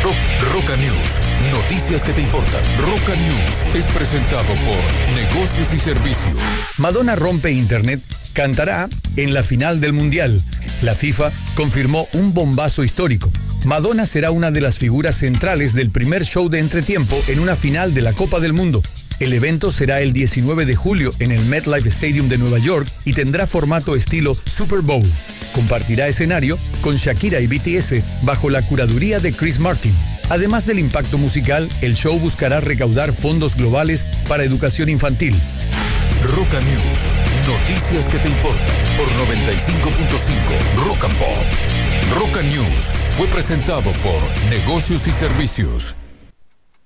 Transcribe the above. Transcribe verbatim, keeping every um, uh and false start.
Rock, Roca News. Noticias que te importan. Roca News es presentado por Negocios y Servicios. Madonna rompe internet, cantará en la final del Mundial. La FIFA confirmó un bombazo histórico. Madonna será una de las figuras centrales del primer show de entretiempo en una final de la Copa del Mundo. El evento será el diecinueve de julio en el MetLife Stadium de Nueva York y tendrá formato estilo Super Bowl. Compartirá escenario con Shakira y B T S bajo la curaduría de Chris Martin. Además del impacto musical, el show buscará recaudar fondos globales para educación infantil. Roca News. Noticias que te importan por noventa y cinco punto cinco Rock and Pop. Roca News fue presentado por Negocios y Servicios.